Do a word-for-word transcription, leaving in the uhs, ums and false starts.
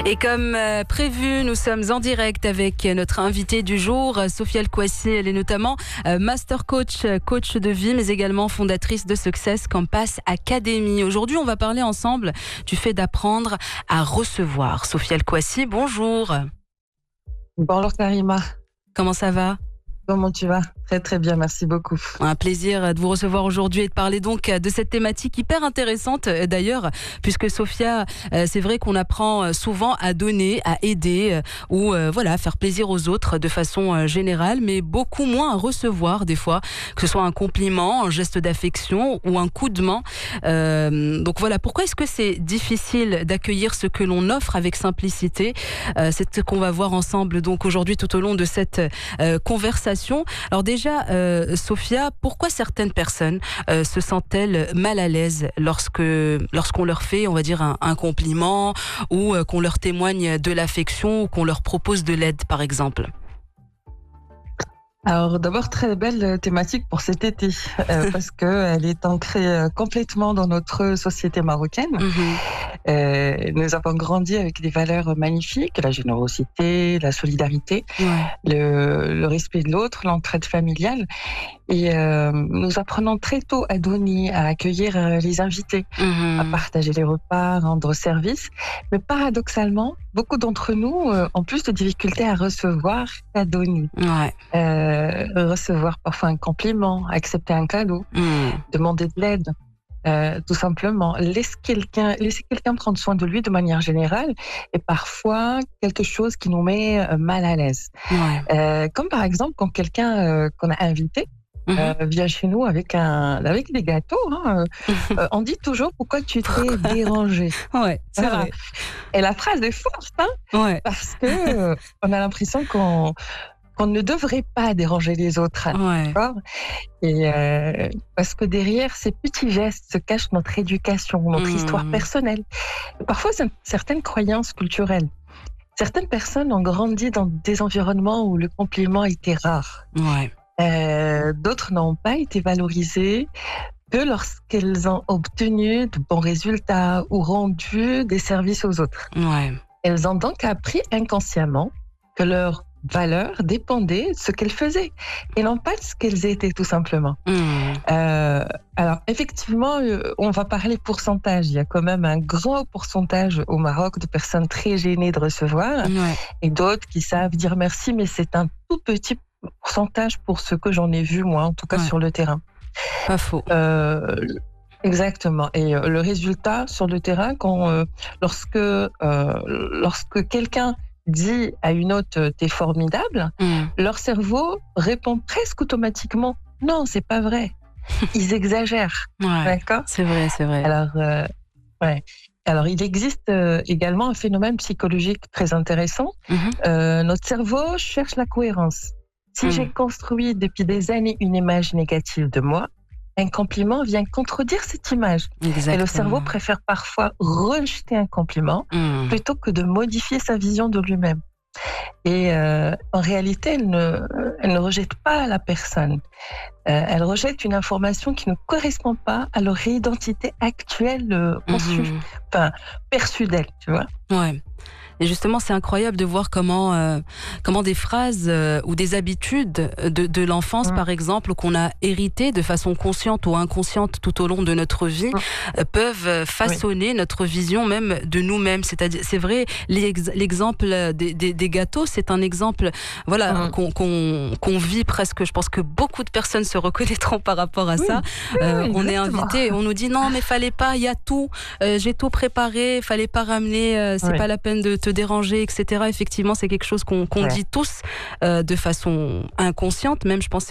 Et comme euh, prévu, nous sommes en direct avec notre invitée du jour, Sophia El Kouassi. Elle est notamment euh, master coach, coach de vie, mais également fondatrice de Success Campus Academy. Aujourd'hui, on va parler ensemble du fait d'apprendre à recevoir. Sophia El Kouassi, bonjour. Bonjour Karima. Comment ça va ? Comment tu vas ? Très très bien, merci beaucoup. Un plaisir de vous recevoir aujourd'hui et de parler donc de cette thématique hyper intéressante d'ailleurs, puisque Sophia, c'est vrai qu'on apprend souvent à donner, à aider ou voilà, à faire plaisir aux autres de façon générale, mais beaucoup moins à recevoir des fois, que ce soit un compliment, un geste d'affection ou un coup de main. Euh, donc voilà, pourquoi est-ce que c'est difficile d'accueillir ce que l'on offre avec simplicité ? euh, C'est ce qu'on va voir ensemble donc aujourd'hui tout au long de cette euh, conversation. Alors déjà, Déjà, euh, Sophia, pourquoi certaines personnes euh, se sentent-elles mal à l'aise lorsque, lorsqu'on leur fait, on va dire, un, un compliment ou euh, qu'on leur témoigne de l'affection ou qu'on leur propose de l'aide, par exemple ? Alors d'abord, très belle thématique pour cet été, euh, parce qu'elle est ancrée euh, complètement dans notre société marocaine. Mm-hmm. Euh, nous avons grandi avec des valeurs magnifiques, la générosité, la solidarité, ouais. le, le respect de l'autre, l'entraide familiale. Et euh, nous apprenons très tôt à donner, à accueillir euh, les invités, mmh. à partager les repas, rendre service. Mais paradoxalement, beaucoup d'entre nous euh, ont plus de difficultés à recevoir qu'à donner. Ouais. Euh, recevoir parfois un compliment, accepter un cadeau, mmh. demander de l'aide. Euh, tout simplement, laisse quelqu'un, laisser quelqu'un prendre soin de lui de manière générale est parfois quelque chose qui nous met mal à l'aise. Ouais. Euh, comme par exemple quand quelqu'un euh, qu'on a invité Mmh. Euh, vient chez nous avec un avec des gâteaux. Hein. Euh, on dit toujours pourquoi tu t'es dérangé. Ouais, c'est voilà. vrai. Et la phrase est forte, hein, ouais. parce que euh, on a l'impression qu'on qu'on ne devrait pas déranger les autres. Ouais. Et euh, parce que derrière ces petits gestes se cache notre éducation, notre mmh. histoire personnelle. Et parfois, c'est certaines croyances culturelles. Certaines personnes ont grandi dans des environnements où le compliment était rare. Ouais. Euh, d'autres n'ont pas été valorisées que lorsqu'elles ont obtenu de bons résultats ou rendu des services aux autres. Ouais. Elles ont donc appris inconsciemment que leur valeur dépendait de ce qu'elles faisaient et non pas de ce qu'elles étaient tout simplement. Mmh. Euh, alors effectivement, on va parler pourcentage. Il y a quand même un grand pourcentage au Maroc de personnes très gênées de recevoir ouais. et d'autres qui savent dire merci, mais c'est un tout petit pourcentage pour ce que j'en ai vu moi, en tout cas ouais. sur le terrain. Pas faux. Euh, exactement. Et euh, le résultat sur le terrain, quand euh, lorsque euh, lorsque quelqu'un dit à une autre t'es formidable, mm. leur cerveau répond presque automatiquement non, c'est pas vrai. Ils exagèrent. Ouais, d'accord ? C'est vrai, c'est vrai. Alors euh, ouais. Alors, il existe euh, également un phénomène psychologique très intéressant. Mm-hmm. Euh, notre cerveau cherche la cohérence. Si mmh. j'ai construit depuis des années une image négative de moi, un compliment vient contredire cette image. Exactement. Et le cerveau préfère parfois rejeter un compliment mmh. plutôt que de modifier sa vision de lui-même. Et euh, en réalité, elle ne, elle ne rejette pas la personne. Euh, elle rejette une information qui ne correspond pas à leur identité actuelle euh, conçue, mmh. enfin perçue d'elle, tu vois. Ouais. Et justement, c'est incroyable de voir comment, euh, comment des phrases euh, ou des habitudes de, de l'enfance, mmh. par exemple, qu'on a héritées de façon consciente ou inconsciente tout au long de notre vie, mmh. euh, peuvent façonner oui. notre vision même de nous-mêmes. C'est-à-dire, c'est vrai, l'ex- l'exemple des, des, des gâteaux, c'est un exemple, voilà, mmh. qu'on, qu'on, qu'on vit presque. Je pense que beaucoup de personnes se reconnaîtront par rapport à oui. ça. Euh, oui, on est invité, on nous dit non, mais fallait pas, il y a tout, euh, j'ai tout préparé, fallait pas ramener, euh, c'est oui. pas la peine de te déranger, et cetera. Effectivement, c'est quelque chose qu'on, qu'on ouais. dit tous euh, de façon inconsciente, même je pense